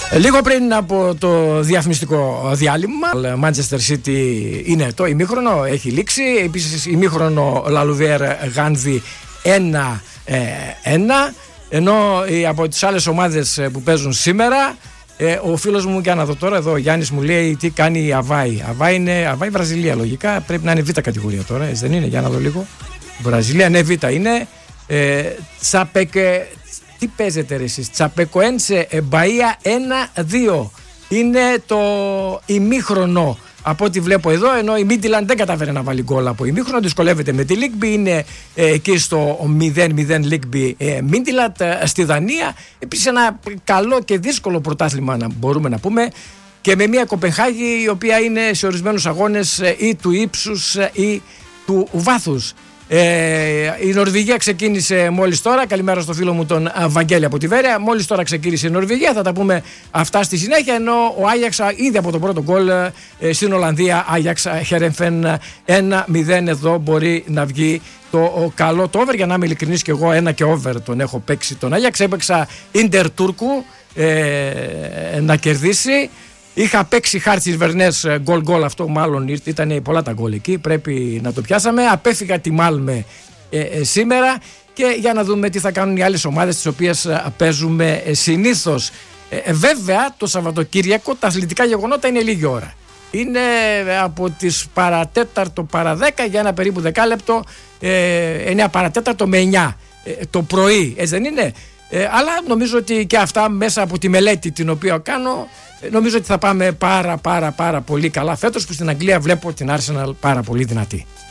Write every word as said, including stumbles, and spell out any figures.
Λίγο πριν από το διαφημιστικό διάλειμμα, Manchester City είναι το ημίχρονο, έχει λήξει. Επίσης ημίχρονο Λαλουβέρ Γάνδη ένα ένα. Ενώ από τις άλλες ομάδες που παίζουν σήμερα, ο φίλος μου, και να δω τώρα εδώ, ο Γιάννης μου λέει τι κάνει η Αβάη. Αβάη είναι Αβάη Βραζιλία, λογικά πρέπει να είναι β' κατηγορία τώρα, έτσι δεν είναι? Για να δω λίγο. Βραζιλία, ναι, β' είναι. ε, Τσαπεκε... Τι παίζετε ρε εσείς? Τσαπεκοένσε Μπαΐα ένα δύο. Είναι το ημίχρονο από ό,τι βλέπω εδώ, ενώ η Μίτιλαντ δεν κατάφερε να βάλει γκολ από ημίχρονο, δυσκολεύεται με τη Λίγκμπι, είναι ε, εκεί στο μηδέν μηδέν Λίγκμπι ε, Μίτιλαντ ε, στη Δανία. Επίσης ένα καλό και δύσκολο πρωτάθλημα να μπορούμε να πούμε, και με μια Κοπενχάγη η οποία είναι σε ορισμένους αγώνες ε, ή του ύψους ε, ή του βάθους. Ε, η Νορβηγία ξεκίνησε μόλις τώρα. Καλημέρα στο φίλο μου τον Βαγγέλη από τη Βέρεια. Μόλις τώρα ξεκίνησε η Νορβηγία, θα τα πούμε αυτά στη συνέχεια. Ενώ ο Άγιαξ ήδη από τον πρώτο γκολ ε, στην Ολλανδία, Άγιαξ Χέρενφεν ένα μηδέν, εδώ μπορεί να βγει το ο, καλό το over. Για να είμαι ειλικρινής, και εγώ ένα και over τον έχω παίξει τον Άγιαξ. Έπαιξα Ίντερ Τούρκου ε, να κερδίσει. Είχα παίξει Χάρτσις Βερνές γκολ γκολ, αυτό μάλλον ήταν πολλά τα γκολ εκεί, πρέπει να το πιάσαμε. Απέφυγα τη Μάλμε ε, ε, σήμερα, και για να δούμε τι θα κάνουν οι άλλες ομάδες τις οποίες παίζουμε ε, συνήθως. Ε, βέβαια το Σαββατοκύριακο τα αθλητικά γεγονότα είναι λίγη ώρα. Είναι από τις παρατέταρτο παρά δέκα για ένα περίπου δεκάλεπτο, ε, εννιά παρατέταρτο με εννιά ε, το πρωί, έτσι δεν είναι? Ε, αλλά νομίζω ότι και αυτά μέσα από τη μελέτη την οποία κάνω, νομίζω ότι θα πάμε πάρα πάρα πάρα πολύ καλά φέτος, που στην Αγγλία βλέπω την Arsenal πάρα πολύ δυνατή.